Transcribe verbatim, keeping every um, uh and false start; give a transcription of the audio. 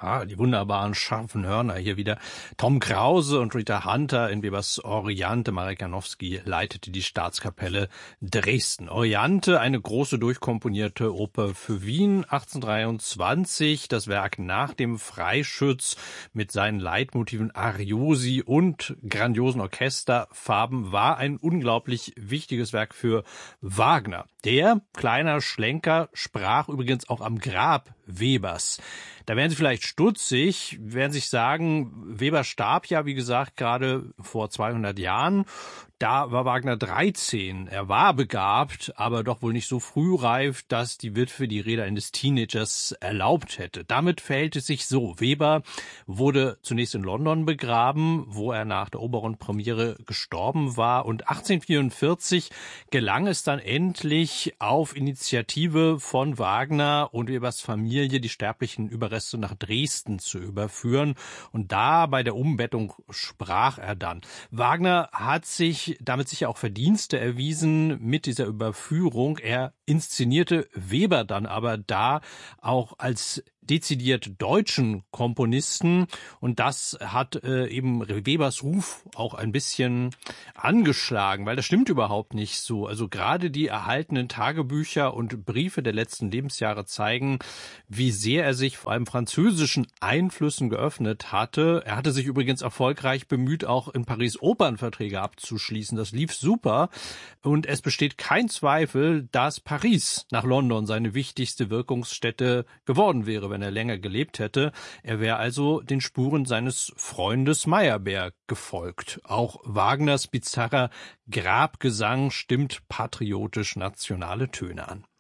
Ah, die wunderbaren, scharfen Hörner hier wieder. Tom Krause und Rita Hunter in Webers Oriante. Marek Janowski leitete die Staatskapelle Dresden. Oriante, eine große durchkomponierte Oper für Wien, achtzehnhundertdreiundzwanzig. Das Werk nach dem Freischütz mit seinen Leitmotiven Ariosi und grandiosen Orchesterfarben war ein unglaublich wichtiges Werk für Wagner. Der, kleiner Schlenker, sprach übrigens auch am Grab Webers. Da werden Sie vielleicht stutzig, werden sich sagen, Weber starb ja, wie gesagt, gerade vor zweihundert Jahren. Da war Wagner dreizehn. Er war begabt, aber doch wohl nicht so frühreif, dass die Witwe die Rede eines Teenagers erlaubt hätte. Damit verhält es sich so. Weber wurde zunächst in London begraben, wo er nach der Oberon-Premiere gestorben war. Und achtzehnhundertvierundvierzig gelang es dann endlich, auf Initiative von Wagner und Webers Familie die sterblichen Überreste nach Dresden zu überführen. Und da bei der Umbettung sprach er dann. Wagner hat sich damit sicher auch Verdienste erwiesen mit dieser Überführung. Er inszenierte Weber dann aber da auch als dezidiert deutschen Komponisten, und das hat äh, eben Webers Ruf auch ein bisschen angeschlagen, weil das stimmt überhaupt nicht so. Also gerade die erhaltenen Tagebücher und Briefe der letzten Lebensjahre zeigen, wie sehr er sich vor allem französischen Einflüssen geöffnet hatte. Er hatte sich übrigens erfolgreich bemüht, auch in Paris Opernverträge abzuschließen. Das lief super, und es besteht kein Zweifel, dass Paris nach London seine wichtigste Wirkungsstätte geworden wäre, wenn er länger gelebt hätte. Er wäre also den Spuren seines Freundes Meyerbeer gefolgt. Auch Wagners bizarrer Grabgesang stimmt patriotisch nationale Töne an.